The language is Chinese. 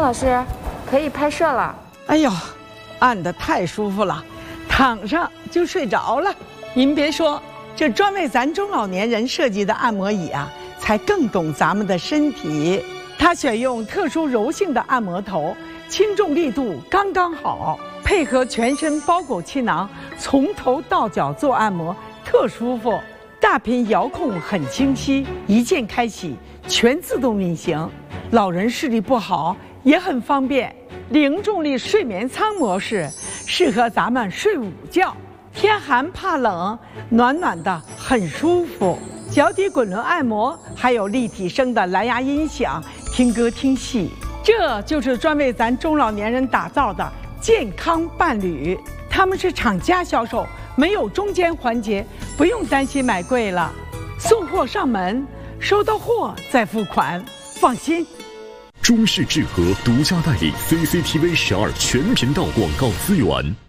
老师，可以拍摄了。 哎呦，按得太舒服了，躺上就睡着了。您别说，这专为咱中老年人设计的按摩椅啊，才更懂咱们的身体。它选用特殊柔性的按摩头，轻重力度刚刚好，配合全身包裹气囊，从头到脚做按摩，特舒服。大屏遥控很清晰，一键开启，全自动运行。老人视力不好也很方便。零重力睡眠舱模式适合咱们睡午觉，天寒怕冷，暖暖的很舒服。脚底滚轮按摩，还有立体声的蓝牙音响，听歌听戏。这就是专为咱中老年人打造的健康伴侣。他们是厂家销售，没有中间环节，不用担心买贵了。送货上门，收到货再付款，放心。 中视智和独家代理 CCTV 12全频道广告资源。